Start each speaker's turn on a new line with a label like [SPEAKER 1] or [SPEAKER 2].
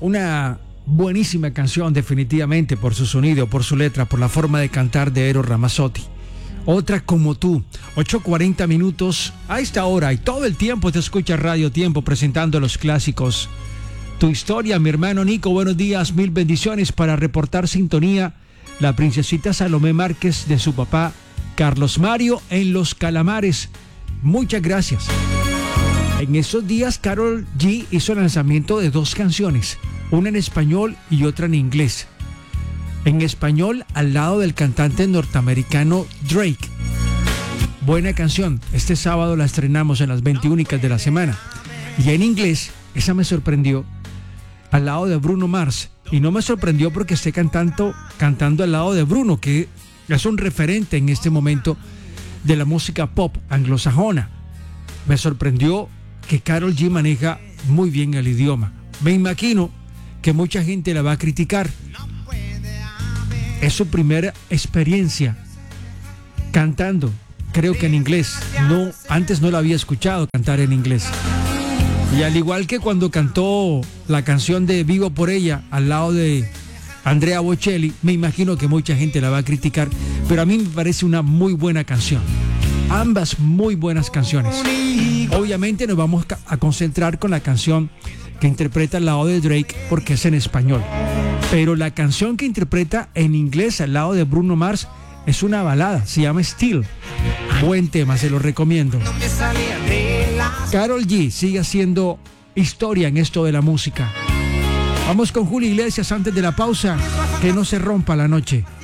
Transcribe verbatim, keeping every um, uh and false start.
[SPEAKER 1] Una buenísima canción, definitivamente, por su sonido, por su letra, por la forma de cantar de Eros Ramazzotti. Otra como tú, ocho cuarenta minutos a esta hora y todo el tiempo te escucha Radio Tiempo presentando los clásicos. Tu historia, mi hermano Nico, buenos días, mil bendiciones para reportar sintonía. La princesita Salomé Márquez de su papá Carlos Mario en Los Calamares. Muchas gracias. En esos días Karol G hizo el lanzamiento de dos canciones, una en español y otra en inglés. En español, al lado del cantante norteamericano Drake. Buena canción, este sábado la estrenamos en las veinte únicas de la semana. Y en inglés, esa me sorprendió, al lado de Bruno Mars. Y no me sorprendió porque esté cantando, cantando al lado de Bruno, que es un referente en este momento de la música pop anglosajona. Me sorprendió que Karol G maneja muy bien el idioma. Me imagino que mucha gente la va a criticar. Es su primera experiencia cantando, creo que en inglés. No, antes no la había escuchado cantar en inglés. Y al igual que cuando cantó la canción de Vivo por ella al lado de Andrea Bocelli, me imagino que mucha gente la va a criticar, pero a mí me parece una muy buena canción. Ambas muy buenas canciones. Obviamente nos vamos a concentrar con la canción que interpreta al lado de Drake porque es en español. Pero la canción que interpreta en inglés al lado de Bruno Mars es una balada, se llama Still. Buen tema, se lo recomiendo. Karol G sigue haciendo historia en esto de la música. Vamos con Julio Iglesias antes de la pausa, que no se rompa la noche.